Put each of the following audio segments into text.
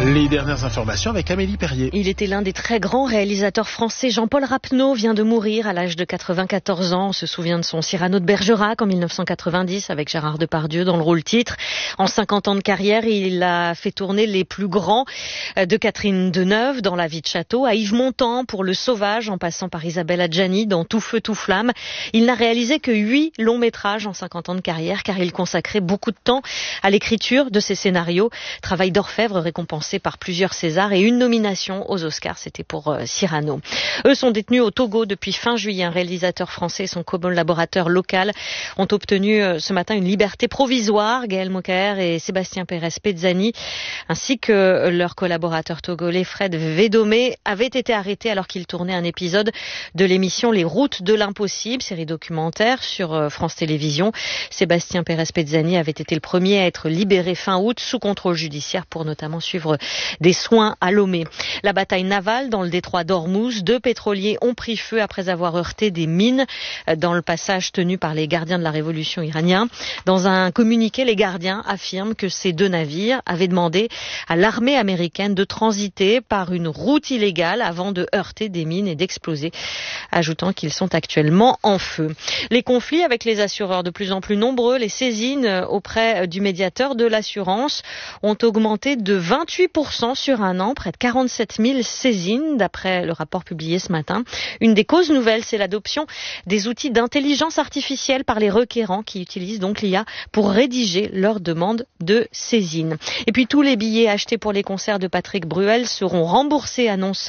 Les dernières informations avec Amélie Perrier. Il était l'un des très grands réalisateurs français. Jean-Paul Rapneau vient de mourir à l'âge de 94 ans. On se souvient de son Cyrano de Bergerac en 1990 avec Gérard Depardieu dans le rôle titre. En 50 ans de carrière, il a fait tourner les plus grands, de Catherine Deneuve dans La vie de château, à Yves Montand pour Le Sauvage, en passant par Isabelle Adjani dans Tout feu, tout flamme. Il n'a réalisé que 8 longs métrages en 50 ans de carrière car il consacrait beaucoup de temps à l'écriture de ses scénarios. Travail d'orfèvre récompensé par plusieurs Césars et une nomination aux Oscars, c'était pour Cyrano. Eux sont détenus au Togo depuis fin juillet. Un réalisateur français et son collaborateur local ont obtenu ce matin une liberté provisoire. Gaël Mokaer et Sébastien Pérez-Pezzani, ainsi que leur collaborateur togolais Fred Védomé, avaient été arrêtés alors qu'ils tournaient un épisode de l'émission Les Routes de l'Impossible, série documentaire sur France Télévisions. Sébastien Pérez-Pezzani avait été le premier à être libéré fin août sous contrôle judiciaire pour notamment suivre des soins à Lomé. La bataille navale dans le détroit d'Ormuz, 2 pétroliers ont pris feu après avoir heurté des mines dans le passage tenu par les gardiens de la révolution iranien. Dans un communiqué, les gardiens affirment que ces 2 navires avaient demandé à l'armée américaine de transiter par une route illégale avant de heurter des mines et d'exploser, ajoutant qu'ils sont actuellement en feu. Les conflits avec les assureurs de plus en plus nombreux, les saisines auprès du médiateur de l'assurance ont augmenté de 28% sur un an, près de 47 000 saisines, d'après le rapport publié ce matin. Une des causes nouvelles, c'est l'adoption des outils d'intelligence artificielle par les requérants qui utilisent donc l'IA pour rédiger leurs demandes de saisine. Et puis tous les billets achetés pour les concerts de Patrick Bruel seront remboursés, annonce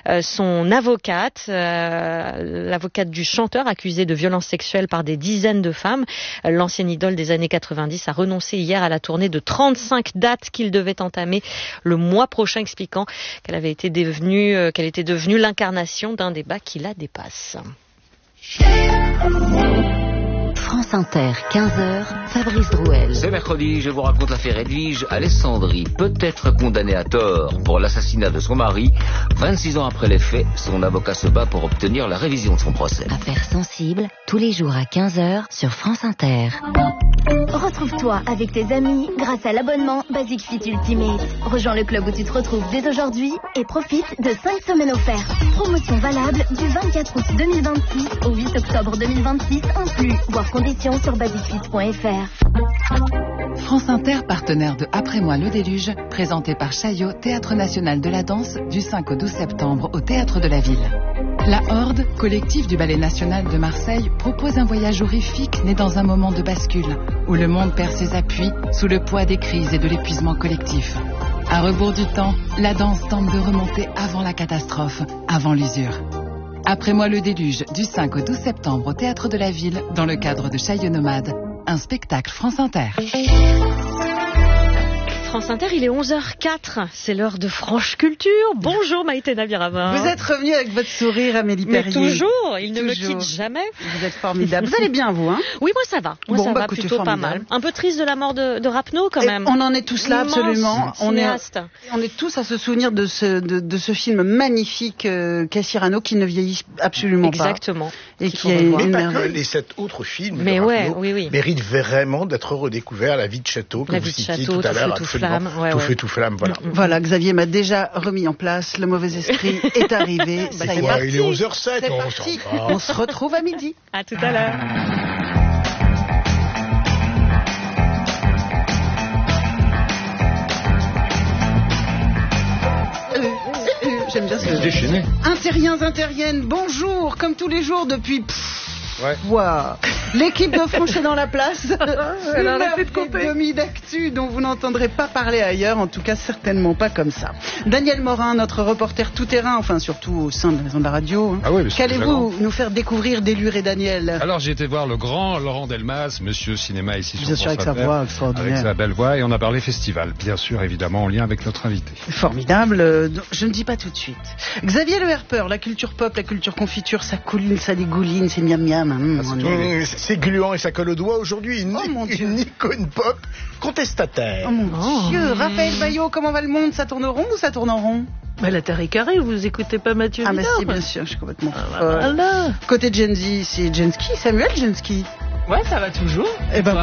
son avocate, l'avocate du chanteur accusé de violences sexuelles par des dizaines de femmes. L'ancienne idole des années 90 a renoncé hier à la tournée de 35 dates qu'il devait entamer le mois prochain, expliquant qu'elle était devenue l'incarnation d'un débat qui la dépasse. France Inter, 15h, Fabrice Drouel. Ce mercredi, je vous raconte l'affaire Edwige Alessandri, peut-être condamnée à tort pour l'assassinat de son mari. 26 ans après les faits, son avocat se bat pour obtenir la révision de son procès. Affaire sensible, tous les jours à 15h sur France Inter. Retrouve-toi avec tes amis grâce à l'abonnement Basic Fit Ultimate. Rejoins le club où tu te retrouves dès aujourd'hui et profite de 5 semaines offertes. Promotion valable du 24 août 2026 au 8 octobre 2026 inclus. Voir conditions sur basicfit.fr. France Inter, partenaire de Après moi le déluge, présenté par Chaillot, Théâtre National de la Danse, du 5 au 12 septembre au Théâtre de la Ville. La Horde, collectif du Ballet National de Marseille, propose un voyage horrifique né dans un moment de bascule, où le monde perd ses appuis sous le poids des crises et de l'épuisement collectif. À rebours du temps, la danse tente de remonter avant la catastrophe, avant l'usure. Après moi le déluge, du 5 au 12 septembre au Théâtre de la Ville, dans le cadre de Chaillot Nomade, un spectacle France Inter. France Inter, il est 11h04, c'est l'heure de Franche Culture. Bonjour Maïté Nabirama. Vous êtes revenue avec votre sourire, Amélie Perrier. Mais toujours, il ne me quitte jamais. Vous êtes formidable. Vous allez bien, vous, hein? Oui, moi ça va. Moi ça va plutôt pas mal. Un peu triste de la mort de Rapneau quand même. On en est tous là, absolument. On est tous à se souvenir de ce film magnifique qu'est Cyrano, qui ne vieillit absolument pas. Exactement. Et qui est une merveille. Les 7 autres films mais de Rapneau oui. méritent vraiment d'être redécouverts. La vie de château, que vous citiez tout à l'heure. Tout feu, tout flamme, voilà. Voilà, Xavier m'a déjà remis en place. Le mauvais esprit est arrivé. Ça y est, il est 11h07. C'est parti. On se retrouve à midi. À tout à l'heure. J'aime bien ce déchaîné. Intériennes, bonjour, comme tous les jours depuis... Wow. L'équipe de Franche est dans la place. Elle a arrêté de compter. Demi d'actu dont vous n'entendrez pas parler ailleurs, en tout cas certainement pas comme ça. Daniel Morin, notre reporter tout-terrain, enfin surtout au sein de la maison de la radio. Ah oui, qu'allez-vous nous faire découvrir d'Élure et Daniel? Alors j'ai été voir le grand Laurent Delmas, monsieur cinéma ici sur bien sûr, avec sa voix extraordinaire. Avec sa belle voix, et on a parlé festival, bien sûr, évidemment en lien avec notre invité. Formidable, je ne dis pas tout de suite. Xavier Le Herpeur, la culture pop, la culture confiture, ça couline, ça dégouline, c'est miam miam. C'est gluant et ça colle au doigt aujourd'hui. Une icône pop contestataire. Oh mon Dieu. Raphaël Baillot, comment va le monde? Ça tourne rond ou ça tourne en rond? La Terre est carrée, vous écoutez pas Mathieu Vidal? Ah, mais si, bien sûr, je suis complètement folle. Voilà. Côté Gen Z, c'est Jensky, Samuel Jensky. Ouais, ça va toujours. Eh ben,